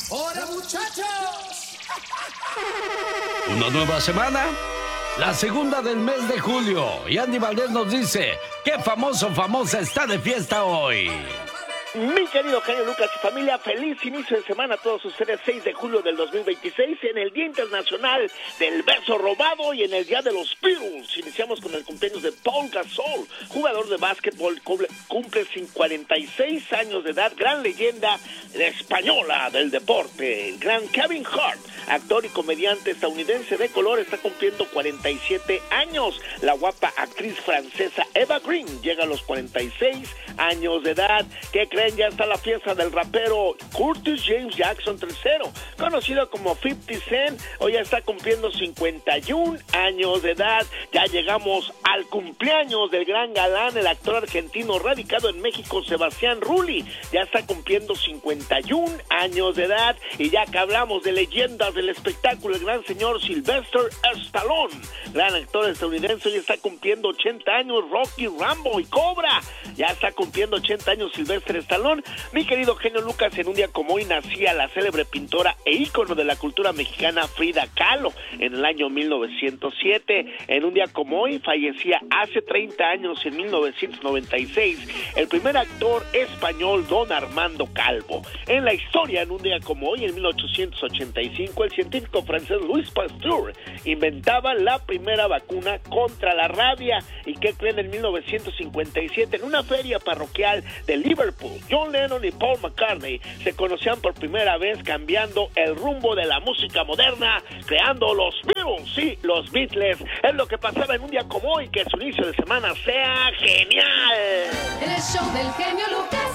¡Hola, muchachos! Una nueva semana, la segunda del mes de julio. Y Andy Valdés nos dice, ¿qué famosa está de fiesta hoy? Mi querido genio Lucas y familia, feliz inicio de semana a todos ustedes. 6 de julio del 2026, en el Día Internacional del Beso Robado y en el Día de los Beatles. Iniciamos con el cumpleaños de Paul Gasol, jugador de básquetbol, cumple 46 años de edad, gran leyenda española del deporte. El gran Kevin Hart, actor y comediante estadounidense de color, está cumpliendo 47 años. La guapa actriz francesa Eva Green llega a los 46 años de edad. ¿Qué creen? Ya está la fiesta del rapero Curtis James Jackson III, conocido como 50 Cent. Hoy ya está cumpliendo 51 años de edad. Ya llegamos al cumpleaños del gran galán, el actor argentino radicado en México, Sebastián Rulli. Ya está cumpliendo 51 años de edad. Y ya que hablamos de leyendas del espectáculo, el gran señor Sylvester Stallone, gran actor estadounidense, hoy está cumpliendo 80 años. Rocky, Rambo y Cobra, ya está cumpliendo 80 años Sylvester Stallone. Mi querido genio Lucas, en un día como hoy nacía la célebre pintora e ícono de la cultura mexicana Frida Kahlo en el año 1907. En un día como hoy fallecía hace 30 años, en 1996, el primer actor español Don Armando Calvo. En la historia, en un día como hoy, en 1885, el científico francés Louis Pasteur inventaba la primera vacuna contra la rabia. ¿Y qué creen? En 1957, en una feria parroquial de Liverpool, John Lennon y Paul McCartney se conocían por primera vez, cambiando el rumbo de la música moderna, creando los Beatles, sí, los Beatles. Es lo que pasaba en un día como hoy. Que su inicio de semana sea genial. El show del genio Lucas.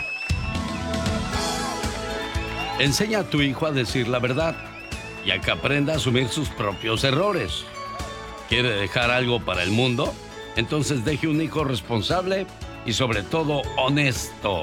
Enseña a tu hijo a decir la verdad y a que aprenda a asumir sus propios errores. ¿Quiere dejar algo para el mundo? Entonces deje un hijo responsable y sobre todo honesto.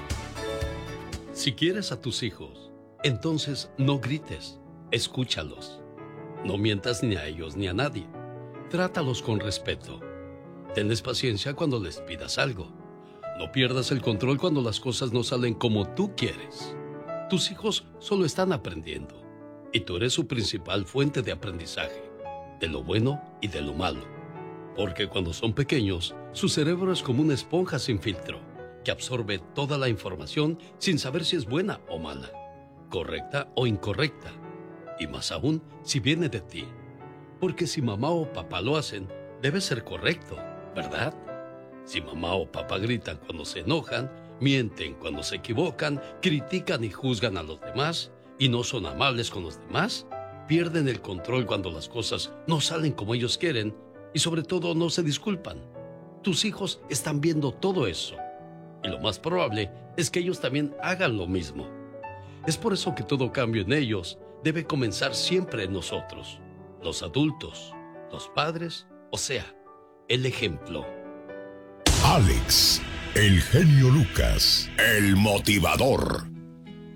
Si quieres a tus hijos, entonces no grites, escúchalos. No mientas ni a ellos ni a nadie. Trátalos con respeto. Tenles paciencia cuando les pidas algo. No pierdas el control cuando las cosas no salen como tú quieres. Tus hijos solo están aprendiendo y tú eres su principal fuente de aprendizaje, de lo bueno y de lo malo. Porque cuando son pequeños, su cerebro es como una esponja sin filtro, que absorbe toda la información sin saber si es buena o mala, correcta o incorrecta, y más aún si viene de ti. Porque si mamá o papá lo hacen, debe ser correcto, ¿verdad? Si mamá o papá gritan cuando se enojan, mienten cuando se equivocan, critican y juzgan a los demás, y no son amables con los demás, pierden el control cuando las cosas no salen como ellos quieren, y sobre todo no se disculpan. Tus hijos están viendo todo eso, y lo más probable es que ellos también hagan lo mismo. Es por eso que todo cambio en ellos debe comenzar siempre en nosotros, los adultos, los padres, o sea, el ejemplo. Alex, el genio Lucas, el motivador.